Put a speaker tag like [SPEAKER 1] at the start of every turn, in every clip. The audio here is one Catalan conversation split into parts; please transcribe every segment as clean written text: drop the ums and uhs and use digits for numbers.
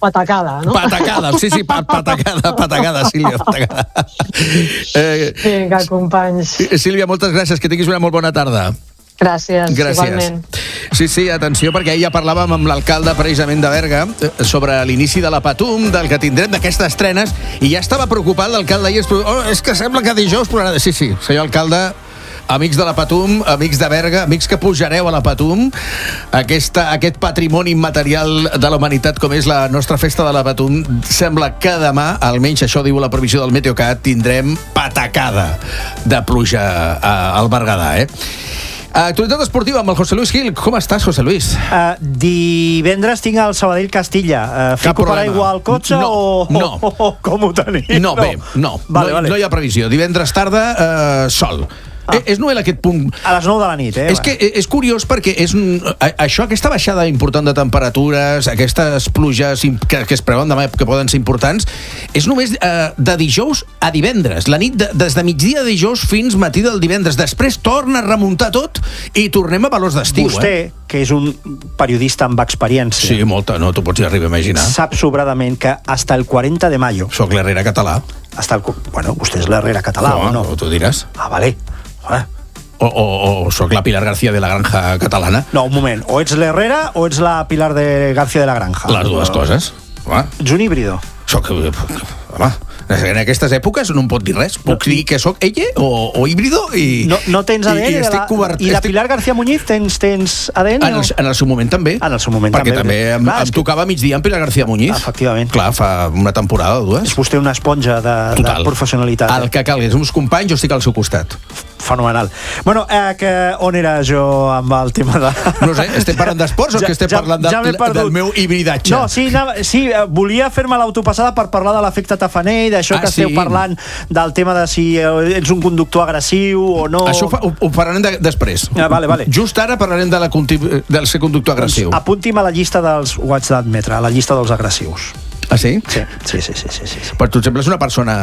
[SPEAKER 1] patacada, no?
[SPEAKER 2] Patacada, sí, patacada, Sílvia, patacada.
[SPEAKER 1] Vinga, companys.
[SPEAKER 2] Sílvia, moltes gràcies, que tinguis una molt bona tarda.
[SPEAKER 1] Gràcies, igualment.
[SPEAKER 2] Sí, atenció, perquè ahir ja parlàvem amb l'alcalde precisament de Berga sobre l'inici de la Patum, del que tindrem d'aquestes estrenes, i ja estava preocupat l'alcalde ahir. És que sembla que dijous plorarà. Sí, senyor alcalde, amics de la Patum, amics de Berga, amics que pujareu a la Patum, aquest patrimoni immaterial de la humanitat com és la nostra festa de la Patum, sembla que demà, almenys això diu la previsió del Meteocat, tindrem patacada de pluja al Berguedà, Actualitat esportiva amb el José Luis Gil. Com estàs, José Luis?
[SPEAKER 3] Divendres tinc el Sabadell-Castilla. Fico per aigua al cotxe o com ho tenim?
[SPEAKER 2] No hi ha previsió. Divendres tarda, sol. És novel aquest punt.
[SPEAKER 3] A les 9 de la nit,
[SPEAKER 2] És que és curiós perquè aquesta baixada important de temperatures, aquestes pluges que es preveuen demà, que poden ser importants, és només de dijous a divendres. La nit, des de migdia de dijous fins matí del divendres. Després torna a remuntar tot i tornem a valors d'estiu.
[SPEAKER 3] Vostè, que és un periodista amb experiència...
[SPEAKER 2] Sí, molta, no t'ho pots arribar a imaginar.
[SPEAKER 3] Sap sobradament que hasta el 40 de mayo...
[SPEAKER 2] Soc l'Herrera català.
[SPEAKER 3] Bueno, vostè és l'Herrera català, o no?
[SPEAKER 2] Tu diràs.
[SPEAKER 3] Vale.
[SPEAKER 2] O soc la Pilar García de la Granja catalana.
[SPEAKER 3] No, un moment. O ets l'Herrera o ets la Pilar de García de la Granja.
[SPEAKER 2] Les dues coses.
[SPEAKER 3] Ets un híbrido.
[SPEAKER 2] En aquestes èpoques no em pot dir res. Puc dir que sóc ella o híbrido i...
[SPEAKER 3] No tens ADN? I la Pilar García Muñiz tens ADN?
[SPEAKER 2] En el seu moment també.
[SPEAKER 3] En el seu moment també.
[SPEAKER 2] Perquè també em tocava migdia amb Pilar García Muñiz.
[SPEAKER 3] Efectivament.
[SPEAKER 2] Clar, fa una temporada o dues.
[SPEAKER 3] És vostè una esponja de professionalitat.
[SPEAKER 2] El que calgués, uns companys, jo estic al seu costat.
[SPEAKER 3] Fenomenal. Bueno, on era jo amb el tema de...
[SPEAKER 2] No sé, estem parlant d'esports o que estem parlant del meu hibridatge?
[SPEAKER 3] No, sí, volia fer-me l'autopassada per parlar de l'efecte tafaner, d'això que esteu parlant del tema de si ets un conductor agressiu o no...
[SPEAKER 2] Això ho parlarem després.
[SPEAKER 3] Vale.
[SPEAKER 2] Just ara parlarem del ser conductor agressiu.
[SPEAKER 3] Apunti'm a la llista dels... Ho haig d'admetre, a la llista dels agressius.
[SPEAKER 2] Ah, sí?
[SPEAKER 3] Sí.
[SPEAKER 2] Però tu sembles una persona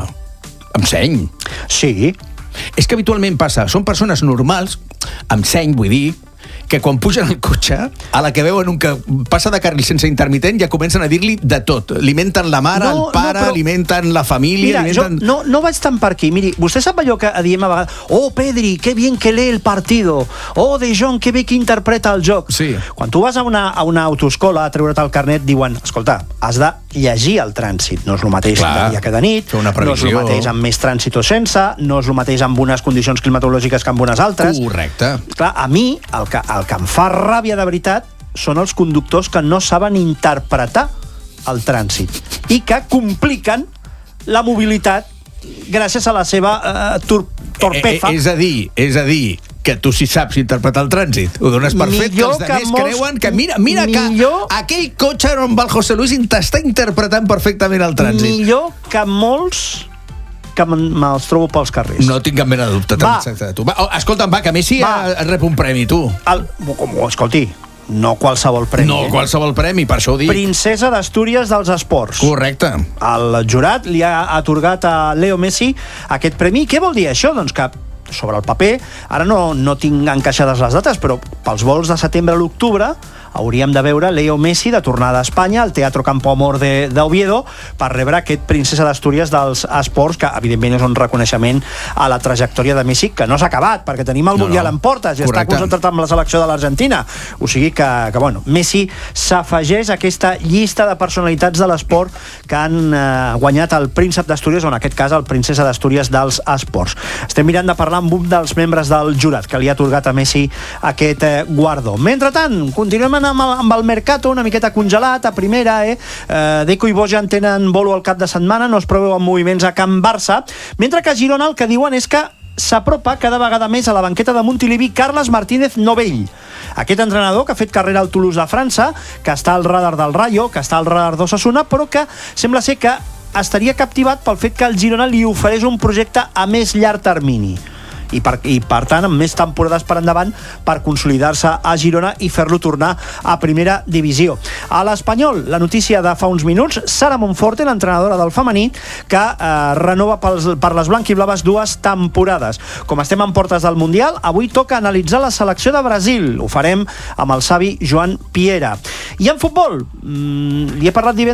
[SPEAKER 2] amb seny.
[SPEAKER 3] Sí.
[SPEAKER 2] És que habitualment passa, són persones normals, amb seny, vull dir, que quan pugen al cotxe, a la que veuen un que passa de carril sense intermitent, ja comencen a dir-li de tot. Alimenten la mare, el pare, alimenten la família...
[SPEAKER 3] Mira, jo no vaig tant per aquí. Miri, vostè sap allò que diem a vegades, Pedri, que bien que lee el partido, De Jong, que bé que interpreta el joc.
[SPEAKER 2] Sí.
[SPEAKER 3] Quan tu vas a una autoescola a treure't el carnet, diuen, escolta, has de llegir el trànsit. No és el mateix de dia que de nit, no és el mateix amb més trànsit o sense, no és el mateix amb unes condicions climatològiques que amb unes altres.
[SPEAKER 2] Correcte.
[SPEAKER 3] Clar, a mi, el que em fa ràbia de veritat són els conductors que no saben interpretar el trànsit i que compliquen la mobilitat gràcies a la seva torpefa.
[SPEAKER 2] És a dir, que tu sí saps interpretar el trànsit. Ho dones per fet, que els demés creuen que mira que aquell cotxe on va el José Luis t'està interpretant perfectament el trànsit.
[SPEAKER 3] Millor que molts que me'ls trobo pels carrers.
[SPEAKER 2] No tinc cap mena de dubte. Escolta'm, que Messi rep un premi, tu.
[SPEAKER 3] Escolti, no qualsevol premi.
[SPEAKER 2] No qualsevol premi, per això ho dic.
[SPEAKER 3] Princesa d'Astúries dels esports.
[SPEAKER 2] Correcte.
[SPEAKER 3] El jurat li ha atorgat a Leo Messi aquest premi. Què vol dir això? Doncs que sobre el paper, ara no tinc encaixades les dates, però pels vols de setembre a l'octubre hauríem de veure Leo Messi de tornada a Espanya al Teatro Campo Amor d'Oviedo per rebre aquest Princesa d'Astúries dels esports, que evidentment és un reconeixement a la trajectòria de Messi, que no s'ha acabat, perquè tenim el Mundial en portes i està concentrat amb la selecció de l'Argentina. O sigui que Messi s'afegeix a aquesta llista de personalitats de l'esport que han guanyat el Príncep d'Astúries, o en aquest cas el Princesa d'Astúries dels esports. Estem mirant de parlar amb un dels membres del jurat que li ha atorgat a Messi aquest guardó. Mentrestant, continuem amb el Mercato una miqueta congelat a primera, Deco i Bojan tenen bolo al cap de setmana, no es preveuen moviments a Can Barça, mentre que a Girona el que diuen és que s'apropa cada vegada més a la banqueta de Montilivi Carles Martínez Novell. Aquest entrenador que ha fet carrera al Toulouse de França, que està al radar del Rayo, que està al radar d'Osasuna, però que sembla ser que estaria captivat pel fet que el Girona li ofereix un projecte a més llarg termini. I per tant amb més temporades per endavant per consolidar-se a Girona i fer-lo tornar a primera divisió. A l'Espanyol, la notícia de fa uns minuts, Sara Monforte, l'entrenadora del femení, que renova per les blanquiblaves 2 temporades. Com estem en portes del Mundial, avui toca analitzar la selecció de Brasil. Ho farem amb el savi Joan Piera. I en futbol, li he parlat divendres